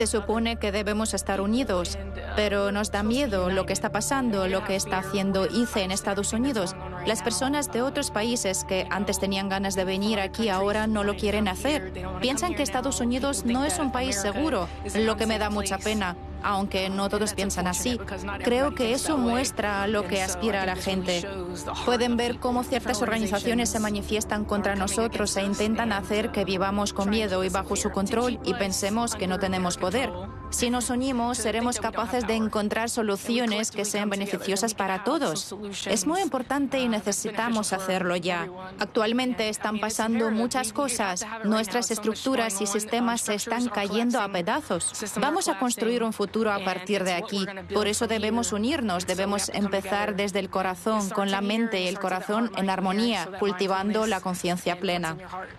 Se supone que debemos estar unidos, pero nos da miedo lo que está pasando, lo que está haciendo ICE en Estados Unidos. Las personas de otros países que antes tenían ganas de venir aquí ahora no lo quieren hacer. Piensan que Estados Unidos no es un país seguro, lo que me da mucha pena. Aunque no todos piensan así. Creo que eso muestra a lo que aspira a la gente. Pueden ver cómo ciertas organizaciones se manifiestan contra nosotros e intentan hacer que vivamos con miedo y bajo su control y pensemos que no tenemos poder. Si nos unimos, seremos capaces de encontrar soluciones que sean beneficiosas para todos. Es muy importante y necesitamos hacerlo ya. Actualmente están pasando muchas cosas. Nuestras estructuras y sistemas se están cayendo a pedazos. Vamos a construir un futuro a partir de aquí. Por eso debemos unirnos, debemos empezar desde el corazón, con la mente y el corazón en armonía, cultivando la conciencia plena.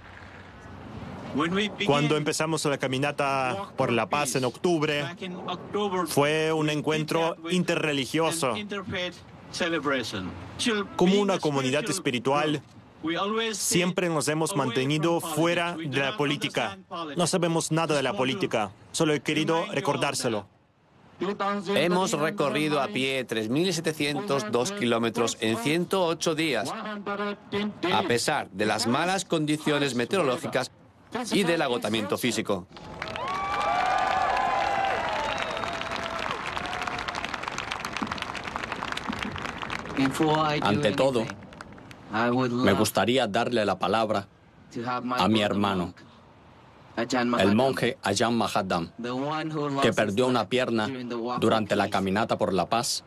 Cuando empezamos la caminata por la paz en octubre, fue un encuentro interreligioso. Como una comunidad espiritual, siempre nos hemos mantenido fuera de la política. No sabemos nada de la política, solo he querido recordárselo. Hemos recorrido a pie 3.702 kilómetros en 108 días, a pesar de las malas condiciones meteorológicas y del agotamiento físico. Ante todo, me gustaría darle la palabra a mi hermano, el monje Ajahn Mahaddam, que perdió una pierna durante la caminata por la paz,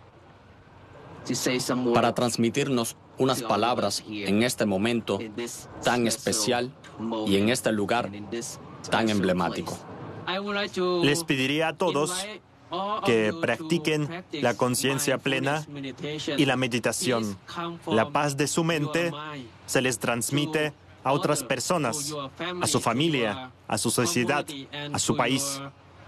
para transmitirnos unas palabras en este momento tan especial y en este lugar tan emblemático. Les pediría a todos que practiquen la conciencia plena y la meditación. La paz de su mente se les transmite a otras personas, a su familia, a su sociedad, a su país.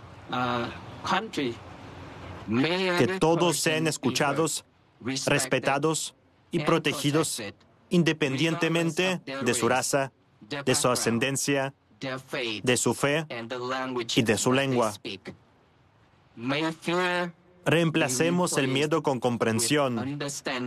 Que todos sean escuchados, respetados y protegidos independientemente de su raza, de su ascendencia, de su fe y de su lengua. Reemplacemos el miedo con comprensión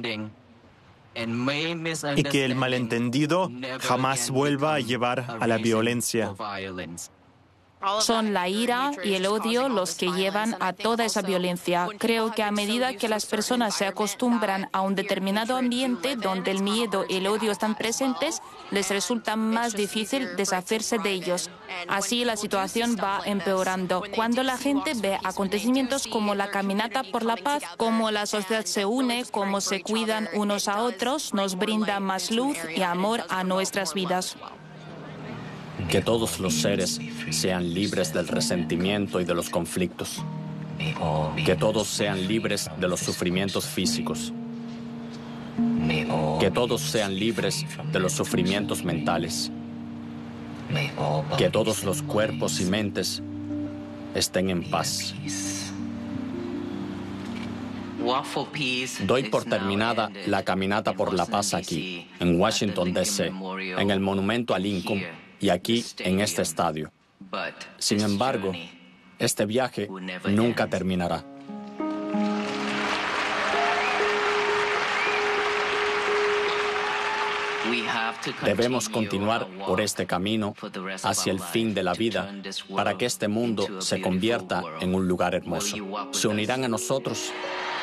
y que el malentendido jamás vuelva a llevar a la violencia. Son la ira y el odio los que llevan a toda esa violencia. Creo que a medida que las personas se acostumbran a un determinado ambiente donde el miedo y el odio están presentes, les resulta más difícil deshacerse de ellos. Así la situación va empeorando. Cuando la gente ve acontecimientos como la caminata por la paz, cómo la sociedad se une, cómo se cuidan unos a otros, nos brinda más luz y amor a nuestras vidas. Que todos los seres sean libres del resentimiento y de los conflictos. Que todos sean libres de los sufrimientos físicos. Que todos sean libres de los sufrimientos mentales. Que todos los cuerpos y mentes estén en paz. Doy por terminada la caminata por la paz aquí, en Washington, D.C., en el monumento a Lincoln, y aquí, en este estadio. Sin embargo, este viaje nunca terminará. Debemos continuar por este camino hacia el fin de la vida para que este mundo se convierta en un lugar hermoso. ¿Se unirán a nosotros?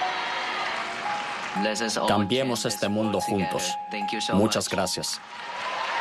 Cambiemos este mundo juntos. Muchas gracias.